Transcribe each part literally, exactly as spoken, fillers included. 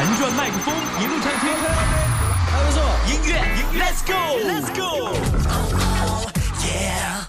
转麦克风，一路畅听， 还不错。 音乐，Let's go，Let's go。Yeah。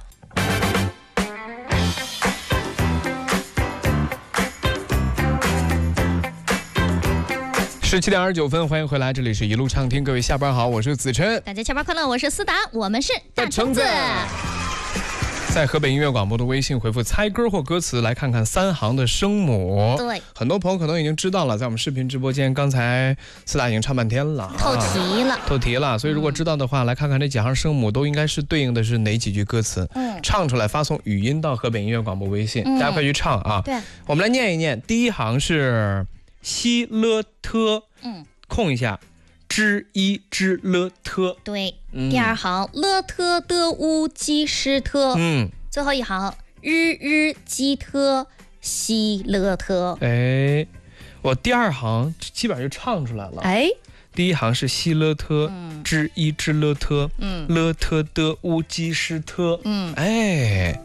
十七点二十九分，欢迎回来，这里是一路畅听，各位下班好，我是子琛。 大家下班快乐，我是思达，我们是大橙子。 在河北音乐广播的微信回复猜歌或歌词，来看看三行的声母。 对， 很多朋友可能已经知道了，在我们视频直播间，刚才思达已经唱半天了， 透题了， 透题了。所以如果知道的话，嗯、来看看这几行声母都应该是对应的是哪几句歌词。嗯，唱出来发送语音到河北音乐广播微信，嗯、大家快去唱啊！ 对， 我们来念一念，第一行是西勒特，嗯，空一下。之一之勒特， 对，嗯、第二行勒特的乌基什特，嗯，最后一行日日基特西勒特。 哎，我第二行基本上就唱出来了。 哎， 第一行是西勒特，嗯、之一之勒特，嗯，勒特的乌基什特，嗯，哎，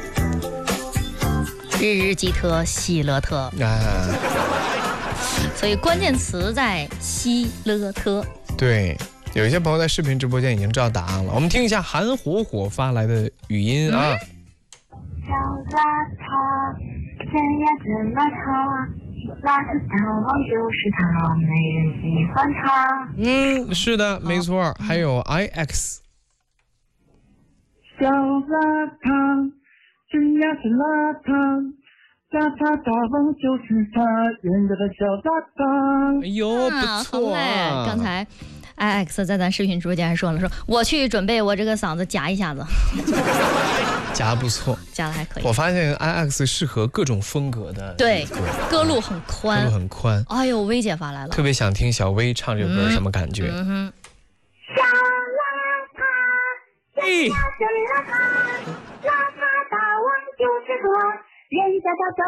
日日基特西勒特，啊。所以关键词在西勒特。 对，有一些朋友在视频直播间已经知道答案了。我们听一下韩火火发来的语音啊。 小邋遢，天呀真邋遢，邋遢大王就是他，没人喜欢他。 嗯，是的，没错。还有 I X。 小邋遢，真呀真邋遢。邋遢大王就是他，人家的小邋遢。 哎呦，不错啊！ 刚才 I X 在咱视频直播间还说了，说我去准备我这个嗓子夹一下子， 夹得不错， 夹的还可以。 我发现 I X 适合各种风格的， 对，歌路很宽， 歌路很宽。 哎呦，薇姐发来了， 特别想听小薇唱这首歌，什么感觉？ 嗯哼。 小邋遢，真呀真邋遢，邋遢大王就是他。人家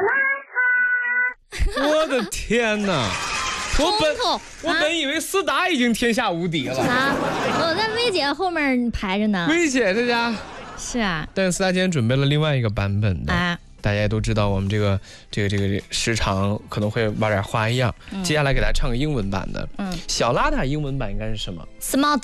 叫小邋遢。 我的天哪！我本我本以为思达已经天下无敌了啊！我在薇姐后面排着呢。 薇姐这家是啊， 但是思达今天准备了另外一个版本的啊。大家也都知道，我们这个这个这个时长可能会玩点花样。嗯、接下来给大家唱个英文版的。嗯，小邋遢英文版应该是什么 ？Small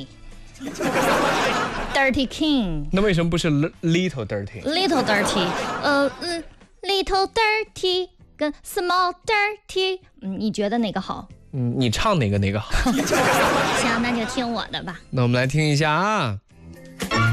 dirty。Dirty King。 那为什么不是 Little Dirty？Little Dirty， 呃嗯 ，Little Dirty 跟 Small Dirty， 嗯，你觉得哪个好？ 嗯，你唱哪个哪个好？ 行，那就听我的吧。 那我们来听一下啊。